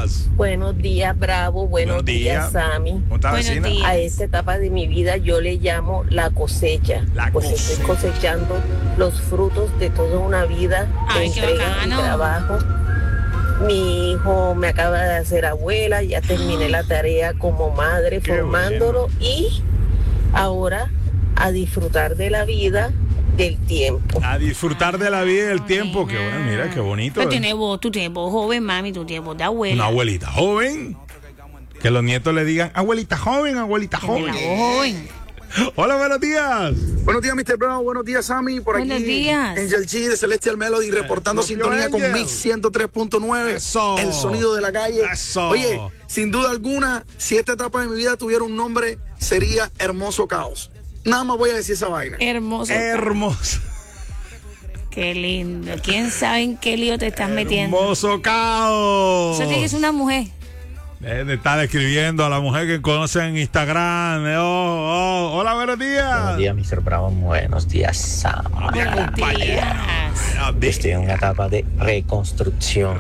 días. Buenos días, Bravo. Buenos días, Sammy. ¿Cómo está, Buenos vecina? días. A esta etapa de mi vida yo le llamo la cosecha. La pues cosecha. estoy cosechando los frutos de toda una vida de Ay, qué entrega y bacano. trabajo. Mi hijo me acaba de hacer abuela, ya terminé la tarea como madre Qué formándolo y ahora a disfrutar de la vida, del tiempo. A disfrutar de la vida y del tiempo. Qué bueno, mira, qué bonito. Pero tú tienes voz joven, mami, tú tienes voz de abuela. Una abuelita joven. Que los nietos le digan, abuelita joven, abuelita Tienes joven. la voz joven. Hola, buenos días. Buenos días, Mr. Brown. Buenos días, Sammy. Por Buenos aquí, días. Angel G de Celestial Melody, reportando propio sintonía Angel. con Mix 103.9. Eso. El sonido de la calle. Eso. Oye, sin duda alguna, si esta etapa de mi vida tuviera un nombre, sería Hermoso Caos. Nada más voy a decir esa vaina. Hermoso. Hermoso. Qué lindo. ¿Quién sabe en qué lío te estás metiendo? Hermoso caos. Eso tiene que ser una mujer. De estar escribiendo a la mujer que conoce en Instagram. Hola, buenos días. Buenos días, Mr. Brown. Buenos días, Sam. Buenos días. Estoy en una etapa de reconstrucción.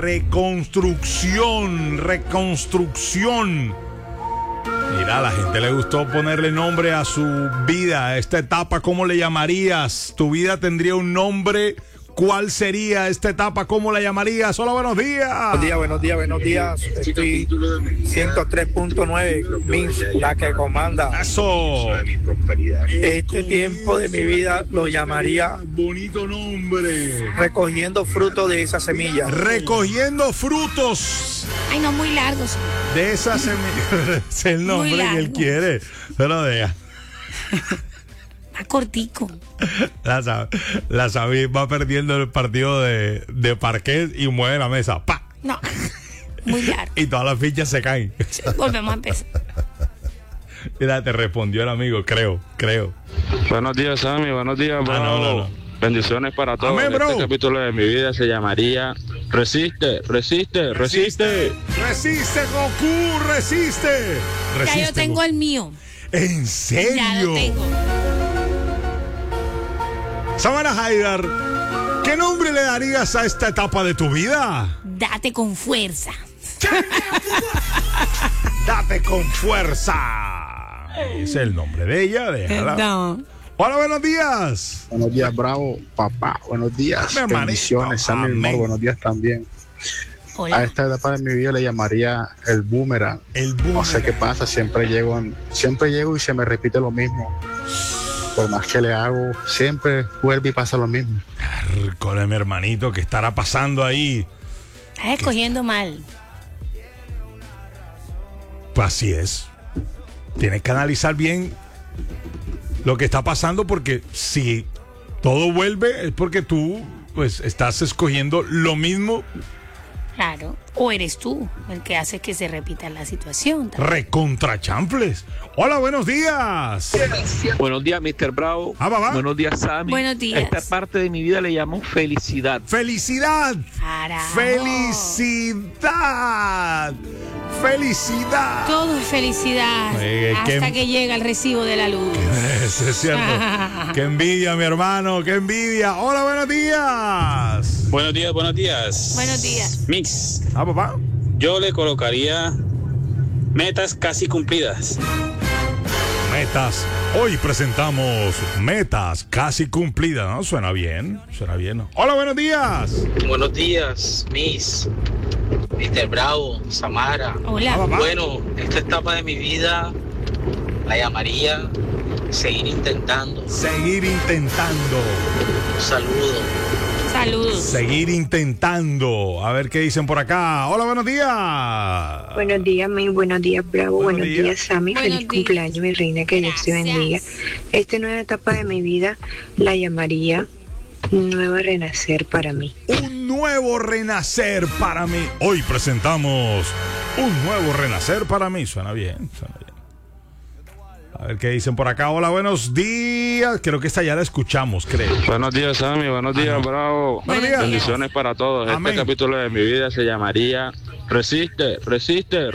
Reconstrucción. Mira, a la gente le gustó ponerle nombre a su vida, a esta etapa. ¿Cómo le llamarías? ¿Tu vida tendría un nombre? ¿Cuál sería esta etapa? ¿Cómo la llamarías? Hola, buenos días. Buenos días. Estoy 103.9, Mix, la que comanda. Eso. Este tiempo de mi vida lo llamaría Bonito nombre. recogiendo fruto de esa semilla. Recogiendo frutos Ay, no, muy largos. de esa semilla. Es el nombre Muy que él largo. quiere. Pero deja. Más cortico. La Sabi va perdiendo el partido de parquet y mueve la mesa. ¡Pa! No, muy largo. Y todas las fichas se caen. Volvemos a empezar. Mira, te respondió el amigo, creo. Buenos días, Sammy. Buenos días, bro. no. Bendiciones para todos. Amén, bro. Este capítulo de mi vida se llamaría Resiste. Resiste, Goku, resiste. Ya yo tengo Goku. el mío. ¿En serio? Ya lo tengo. Samara Haidar, ¿qué nombre le darías a esta etapa de tu vida? Date con fuerza. Date con fuerza. Es el nombre de ella, déjala. No. Hola, buenos días. Buenos días, Bravo, papá. Buenos días. Mi hermanito. Bendiciones, Sammy Amén. Mor. Buenos días también. A Hola. esta etapa de mi vida le llamaría el boomerang. El No sé qué pasa, siempre llego y se me repite lo mismo. Por más que le hago, siempre vuelve y pasa lo mismo. Con mi hermanito, ¿qué estará pasando ahí? Estás escogiendo mal. Pues así es. Tienes que analizar bien lo que está pasando, porque si todo vuelve es porque tú pues estás escogiendo lo mismo. Claro. O eres tú el que hace que se repita la situación. Recontra chanfles. Hola, buenos días. Buenos días, Mr. Bravo. Va. Buenos días, Sammy. Buenos días. Esta parte de mi vida le llamo felicidad. ¡Felicidad! Carajo. ¡Felicidad! ¡Felicidad! Todo es felicidad. ¿qué? Hasta que llega el recibo de la luz. Eso es cierto. ¡Qué envidia, mi hermano! ¡Qué envidia! ¡Hola, buenos días! Buenos días. Buenos días. Mix. Papá. Yo le colocaría metas casi cumplidas. Metas. Hoy presentamos metas casi cumplidas, ¿no? Suena bien. Hola, buenos días. Buenos días, Miss, Mr. Bravo, Samara. Hola. papá. Bueno, esta etapa de mi vida la llamaría seguir intentando. Seguir intentando. Un saludo. Saludos. Seguir intentando. A ver qué dicen por acá. Hola, buenos días. Buenos días, May. Buenos días, Bravo. Buenos Buenos días. días, Sammy. Buenos Feliz días. cumpleaños, mi reina. Que Dios te Gracias. bendiga. Esta nueva etapa de mi vida la llamaría un nuevo renacer para mí. Un nuevo renacer para mí. Hoy presentamos un nuevo renacer para mí. Suena bien. A ver qué dicen por acá. Hola, buenos días. Creo que esta ya la escuchamos, creo. Buenos días, Sammy. Buenos días, Bravo. Buenos días. Bendiciones para todos. Amén. Este capítulo de mi vida se llamaría Resiste. Resiste.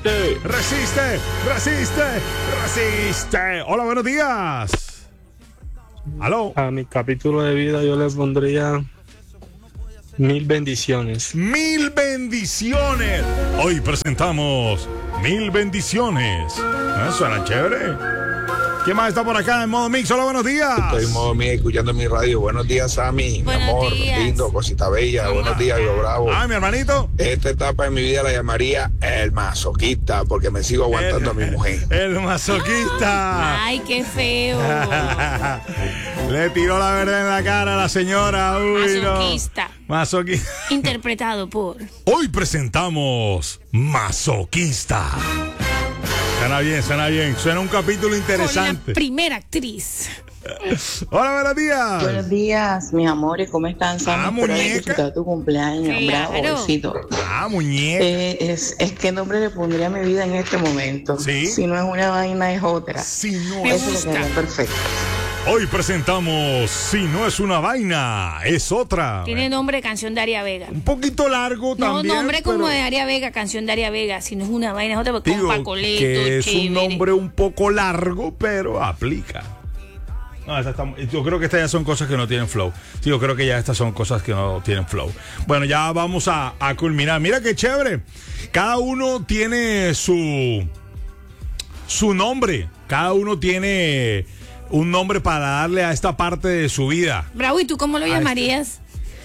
Hola, buenos días. Aló. A mi capítulo de vida yo le pondría Mil bendiciones. Mil bendiciones. Hoy presentamos Mil bendiciones. Suena chévere. ¿Quién más está por acá en modo mix? Hola, buenos días. Estoy en modo mix escuchando mi radio. Buenos días, Sammy. Buenos mi amor, días. lindo, cosita bella. Buenos días, yo bravo. Mi hermanito. Esta etapa de mi vida la llamaría el masoquista porque me sigo aguantando a mi mujer. El masoquista. Ay, qué feo. Le tiró la verdad en la cara a la señora. Uy, Masoquista. No. Masoquista. Interpretado por... Hoy presentamos Masoquista. Suena bien, suena bien. Suena un capítulo Con interesante. la primera actriz. Hola, buenos días. Buenos días, mis amores, ¿cómo están? Sammy? Espero muñeca. disfrutar tu cumpleaños, Claro. bravo, besito. Muñeca. Es que nombre le pondría a mi vida en este momento. ¿Sí? Si no es una vaina, es otra. Si no Me Eso gusta. le quedaría perfecto. Hoy presentamos Si no es una vaina, es otra. Tiene nombre de canción de Aria Vega. Un poquito largo No, también. nombre como pero de Aria Vega, canción de Aria Vega. Si no es una vaina, es otra, porque digo con Pacoleto, que es un chévere. nombre un poco largo, pero aplica. No, yo creo que estas ya son cosas que no tienen flow. Sí, yo creo que ya estas son cosas que no tienen flow. Bueno, ya vamos a culminar. Mira qué chévere. Cada uno tiene su nombre. Cada uno tiene un nombre para darle a esta parte de su vida. Bravo, ¿y tú cómo lo llamarías?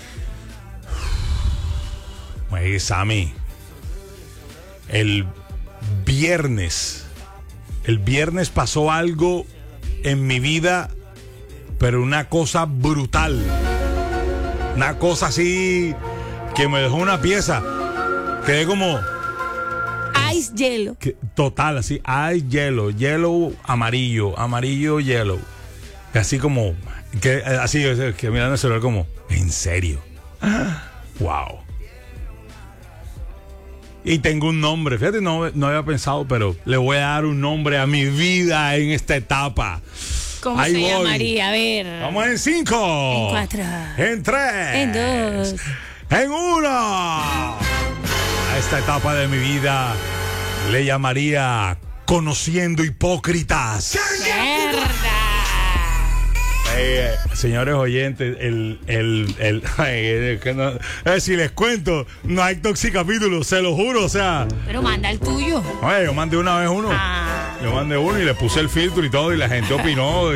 Oye, Sammy, el viernes pasó algo en mi vida, pero una cosa brutal. Una cosa así que me dejó una pieza. Quedé como... Ice Hielo. Total, así, ice yellow, yellow, amarillo, amarillo, yellow. Así como, así, que mirando el celular como, ¿en serio? Wow. Y tengo un nombre, fíjate, no había pensado, pero le voy a dar un nombre a mi vida en esta etapa. ¿Cómo Ahí se voy. llamaría? A ver. Vamos en 5. En 4. En 3. En 2. En 1. A esta etapa de mi vida le llamaría Conociendo Hipócritas. Señores oyentes, si les cuento, no hay toxicapítulo, se lo juro, o sea. Pero manda el tuyo. Oye, yo mandé una vez uno. Yo mandé uno y le puse el filtro y todo, y la gente opinó.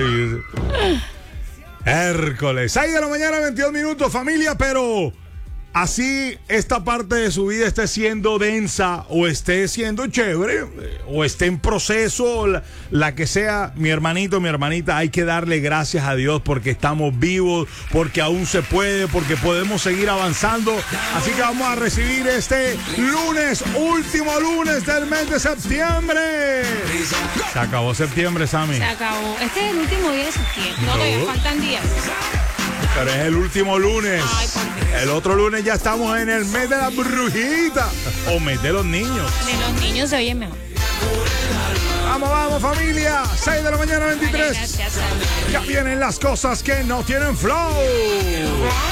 Hércules. 6 de la mañana, 22 minutos, familia, pero así esta parte de su vida esté siendo densa o esté siendo chévere o esté en proceso, la que sea, mi hermanito, mi hermanita, hay que darle gracias a Dios porque estamos vivos, porque aún se puede, porque podemos seguir avanzando. Así que vamos a recibir este lunes, último lunes del mes de septiembre. Se acabó septiembre, Sammy. Se acabó. Este es el último día de septiembre. No, todavía faltan días. Pero es el último lunes. El otro lunes ya estamos en el mes de la brujita. O mes de los niños. De los niños se oye mejor. Vamos, vamos, familia. 6 de la mañana, 23. Gracias. Ya vienen las cosas que no tienen flow.